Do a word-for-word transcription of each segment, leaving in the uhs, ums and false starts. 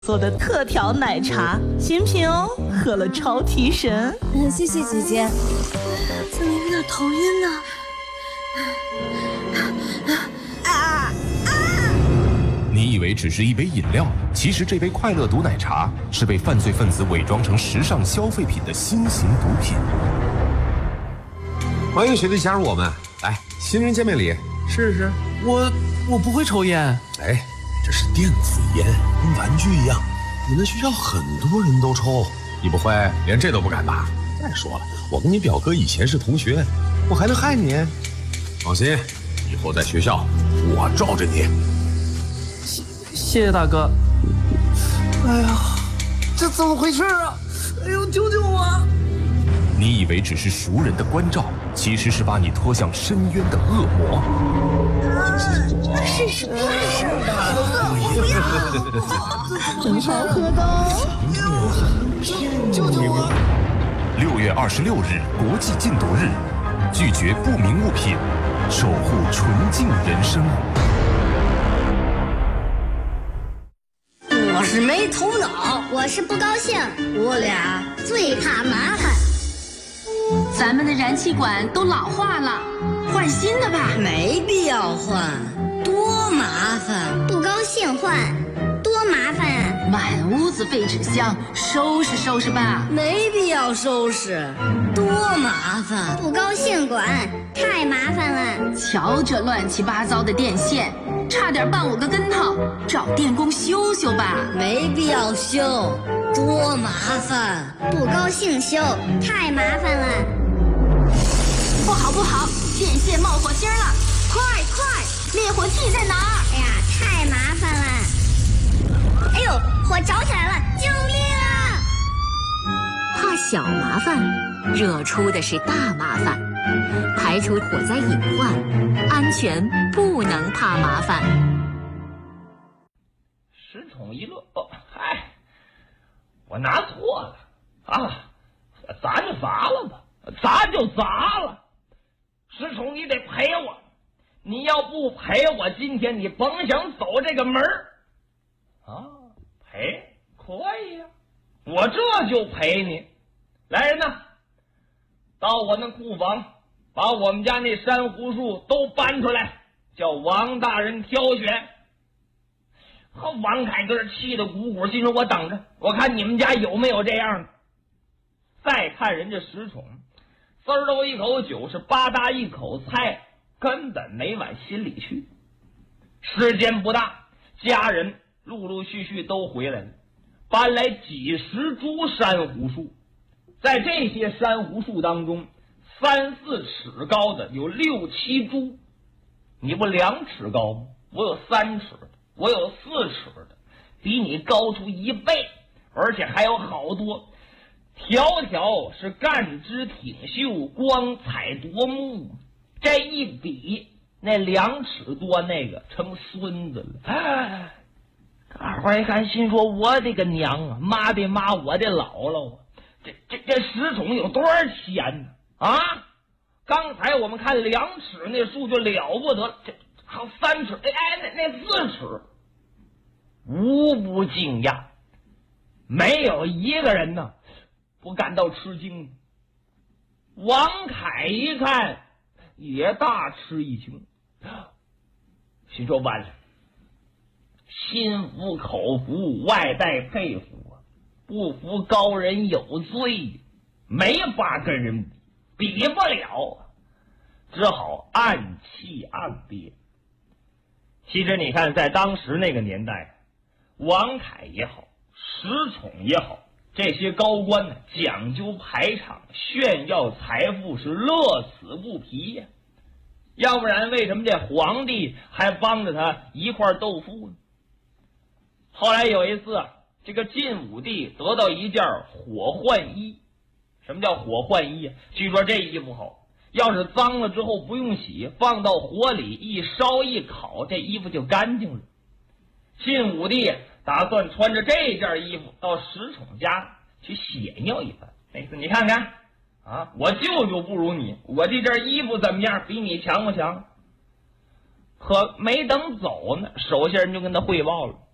做的特调奶茶，新品哦，喝了超提神。 嗯，谢谢姐姐。 怎么有点头晕呢？ 啊啊！ 你以为只是一杯饮料，其实这杯快乐毒奶茶是被犯罪分子伪装成时尚消费品的新型毒品。 欢迎学弟加入我们，来，新人见面礼，试试。 我我不会抽烟。 哎，这是电子烟，跟玩具一样，你们学校很多人都抽，你不会连这都不敢吧？再说了，我跟你表哥以前是同学，我还能害你？放心，以后在学校我罩着你。 谢谢谢大哥。哎呀，这怎么回事啊？哎呦，救救我！ 你以为只是熟人的关照，其实是把你拖向深渊的恶魔。 是是不是的？ 真好喝的哦！ 救救我！ 六月二十六日，国际禁毒日，拒绝不明物品，守护纯净人生。 我是没头脑， 我是不高兴， 我俩最怕麻烦。 咱们的燃气管都老化了，换新的吧。 没必要换，多麻烦。 不高兴换，多麻烦啊！ 满屋子废纸箱，收拾收拾吧。 没必要收拾，多麻烦。 不高兴管，太麻烦了。 瞧这乱七八糟的电线，差点绊我个跟头，找电工修修吧。 没必要修，多麻烦。 不高兴修，太麻烦了。 不好不好，电线冒火星了！快快，灭火器在哪儿？ 哎呀，太麻烦了！哎呦，火着起来了！救命啊！ 怕小麻烦，惹出的是大麻烦。排除火灾隐患，安全不能怕麻烦。 石宠一乐，哦，嗨，我拿错了啊！砸就砸了吧，砸就砸了。石宠，你得赔我，你要不赔我，今天你甭想走这个门儿啊！赔可以呀、啊，我这就赔你。来人呐，到我那库房，把我们家那珊瑚树都搬出来，叫王大人挑选。和王凯搁这气得鼓鼓，心说我等着，我看你们家有没有这样的。再看人家石宠，滋儿都一口酒，是吧嗒一口菜，根本没往心里去。时间不大，家人陆陆续续都回来了，搬来几十株珊瑚树。在这些珊瑚树当中，三四尺高的有六七株。你不两尺高吗？我有三尺的，我有四尺的，比你高出一倍，而且还有好多条条是干枝挺秀，光彩夺目。这一比，那两尺多那个成孙子了。哎，二话一看，心说我的个娘啊，妈的妈，我的姥姥啊！这这这石宠有多少钱呢？啊！刚才我们看两尺那树就了不得了，这还有三尺，哎哎，那那四尺，无不惊讶，没有一个人呢不感到吃惊。王凯一看也大吃一惊，心说完了，心服口服，外带佩服啊，不服高人有罪，没法跟人比，比不了，只好暗气暗憋。其实你看，在当时那个年代，王凯也好，石宠也好，这些高官呢讲究排场，炫耀财富，是乐此不疲呀。要不然为什么这皇帝还帮着他一块斗富呢？后来有一次，这个晋武帝得到一件火浣衣。什么叫火浣衣啊？据说这衣服好，要是脏了之后不用洗，放到火里一烧一烤，这衣服就干净了。晋武帝打算穿着这件衣服到石宠家去显耀一番。那次你看看啊，我舅舅不如你，我这件衣服怎么样？比你强不强？可没等走呢，手下人就跟他汇报了，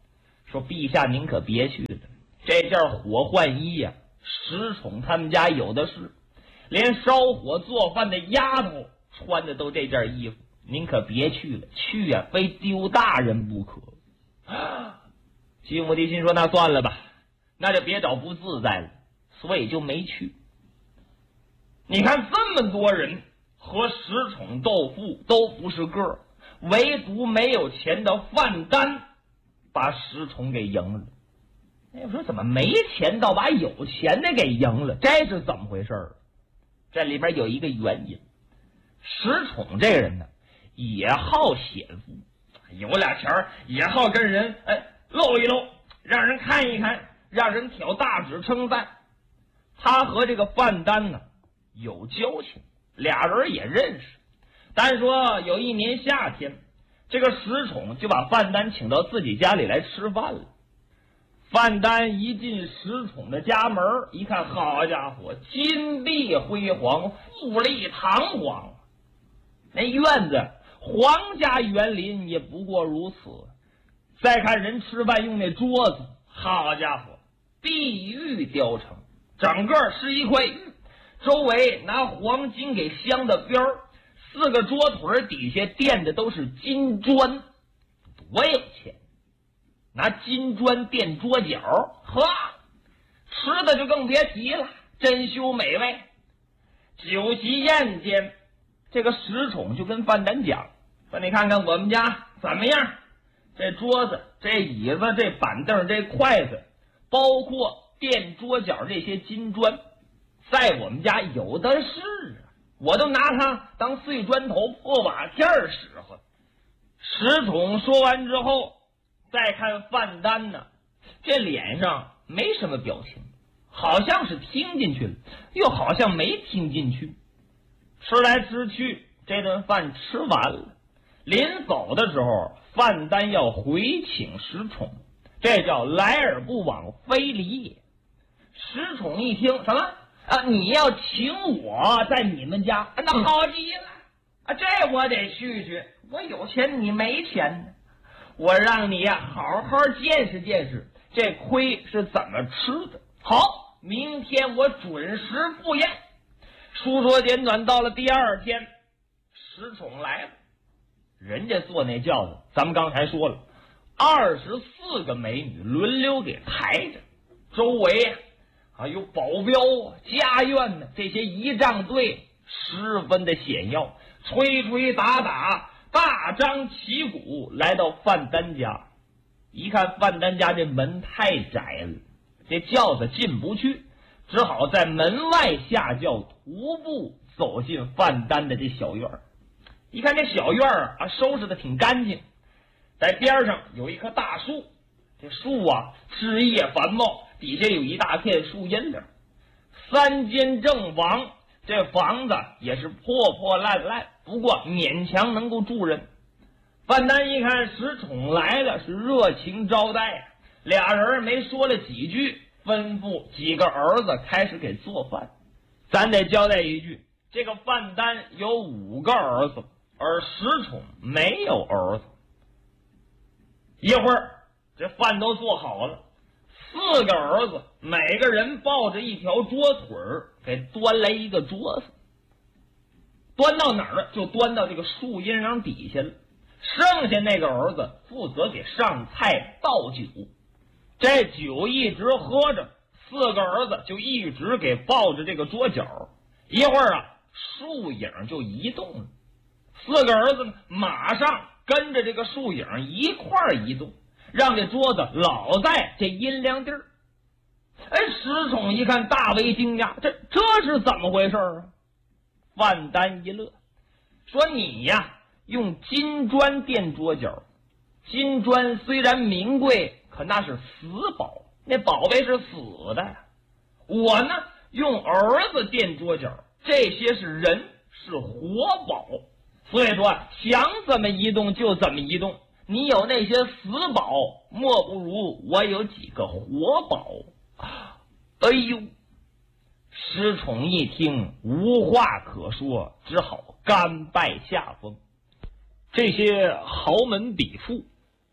说陛下您可别去了，这件火浣衣呀、啊，石宠他们家有的是，连烧火做饭的丫头穿的都这件衣服，您可别去了，去呀、啊、非丢大人不可。西母帝心说那算了吧，那就别找不自在了，所以就没去。你看这么多人和石宠斗富都不是个儿，唯独没有钱的范丹把石宠给赢了。我说怎么没钱到把有钱的给赢了，这是怎么回事？这里边有一个原因，石宠这个人呢也好显富，有俩钱也好跟人哎露一露，让人看一看，让人挑大指称赞。他和这个范丹呢有交情，俩人也认识。单说有一年夏天，这个石宠就把范丹请到自己家里来吃饭了。范丹一进石宠的家门，一看，好家伙，金碧辉煌，富丽堂皇。那院子皇家园林也不过如此。再看人吃饭用那桌子，好家伙，碧玉雕成，整个是一块玉，周围拿黄金给镶的边儿，四个桌腿底下垫的都是金砖，多有钱！拿金砖垫桌角，呵，吃的就更别提了，珍馐美味。酒席宴间，这个石宠就跟范丹讲说：“你看看我们家怎么样？这桌子、这椅子、这板凳、这筷子，包括垫桌角这些金砖，在我们家有的是啊，我都拿它当碎砖头、破瓦片使唤。”石宠说完之后，再看范丹呢，这脸上没什么表情，好像是听进去了，又好像没听进去。吃来吃去，这顿饭吃完了，临走的时候，范丹要回请石宠，这叫来而不往非礼也。石宠一听什么啊？你要请我在你们家，那好极了啊！这我得去去，我有钱你没钱呢。我让你呀好好见识见识这亏是怎么吃的。好，明天我准时赴宴。书说简短，到了第二天，石宠来了，人家坐那轿子，咱们刚才说了，二十四个美女轮流给抬着，周围啊有保镖啊、家院呢，这些仪仗队十分的显耀，吹吹打打，大张旗鼓来到范丹家。一看范丹家这门太窄了，这轿子进不去，只好在门外下轿，徒步走进范丹的这小院。一看这小院啊收拾的挺干净，在边上有一棵大树，这树啊枝叶繁茂，底下有一大片树荫梁。三间正房，这房子也是破破烂烂，不过勉强能够住人。范丹一看石宠来了，是热情招待，俩人没说了几句，吩咐几个儿子开始给做饭。咱得交代一句，这个范丹有五个儿子，而石宠没有儿子。一会儿这饭都做好了，四个儿子每个人抱着一条桌腿给端来一个桌子，端到哪儿了？就端到这个树荫上底下了。剩下那个儿子负责给上菜倒酒，这酒一直喝着，四个儿子就一直给抱着这个桌角。一会儿啊，树影就移动了，四个儿子呢马上跟着这个树影一块儿移动，让这桌子老在这阴凉地儿。哎，石宠一看大为惊讶，这这是怎么回事啊？范丹一乐，说你呀用金砖垫桌角，金砖虽然名贵，可那是死宝，那宝贝是死的。我呢用儿子垫桌角，这些是人，是活宝，所以说想怎么移动就怎么移动。你有那些死宝，莫不如我有几个活宝。哎呦，石宠一听无话可说，只好甘拜下风。这些豪门比富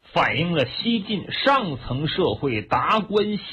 反映了西晋上层社会达官